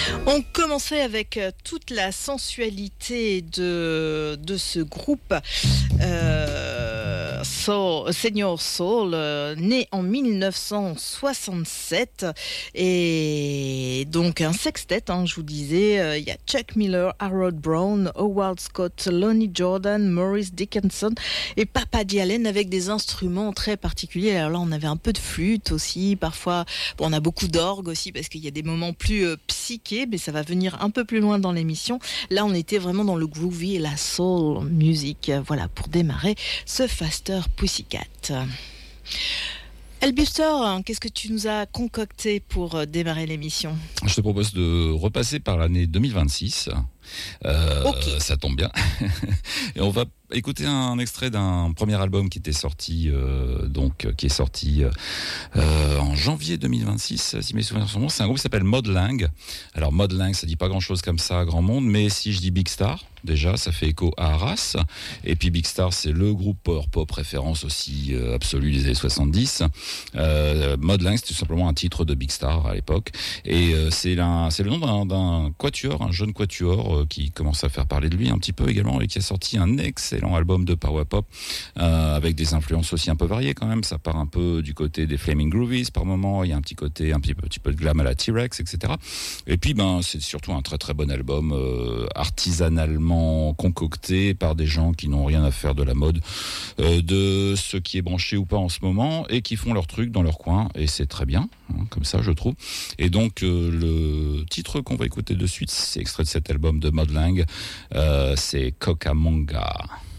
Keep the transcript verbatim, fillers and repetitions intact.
On commençait avec toute la sensualité de, de ce groupe euh, Soul, Senior Soul, euh, né en dix-neuf cent soixante-sept, et donc un sextet, hein, je vous disais, euh, il y a Chuck Miller, Harold Brown, Howard Scott, Lonnie Jordan, Maurice Dickinson et Papa Allen, avec des instruments très particuliers. Alors là, on avait un peu de flûte aussi, parfois, bon, on a beaucoup d'orgue aussi, parce qu'il y a des moments plus euh, psychés, mais ça va venir un peu plus loin dans l'émission. Là, on était vraiment dans le groovy et la soul music. Voilà, pour démarrer ce Faster Pussycat. Elbuster, qu'est-ce que tu nous as concocté pour démarrer l'émission ? Je te propose de repasser par l'année deux mille vingt-six. Euh, okay. Ça tombe bien. Et on va écouter un extrait d'un premier album qui était sorti, euh, donc qui est sorti euh, en janvier deux mille vingt-six, si mes souvenirs sont bons. C'est un groupe qui s'appelle Maud Lang. Alors Maud Lang, ça dit pas grand-chose comme ça à grand monde, mais si je dis Big Star, déjà, ça fait écho à Arras. Et puis Big Star, c'est le groupe power pop référence aussi euh, absolue des années soixante-dix. Euh, Maud Lang, c'est tout simplement un titre de Big Star à l'époque. Et euh, c'est, la, c'est le nom d'un, d'un quatuor, un jeune quatuor euh, qui commence à faire parler de lui un petit peu également et qui a sorti un excellent album de power pop euh, avec des influences aussi un peu variées quand même. Ça part un peu du côté des Flaming Groovies par moment. Il y a un petit côté, un petit, petit peu de glam à la T-Rex, et cetera. Et puis, ben, c'est surtout un très très bon album euh, artisanalement concocté par des gens qui n'ont rien à faire de la mode, euh, de ce qui est branché ou pas en ce moment, et qui font leur truc dans leur coin, et c'est très bien, hein, comme ça je trouve. Et donc euh, le titre qu'on va écouter de suite, c'est extrait de cet album de Maud Lang, euh, c'est Cocamonga.